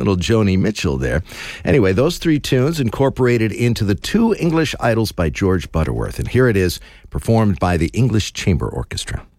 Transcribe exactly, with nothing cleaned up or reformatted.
Little Joni Mitchell there. Anyway, those three tunes incorporated into the Two English Idols by George Butterworth. And here it is, performed by the English Chamber Orchestra.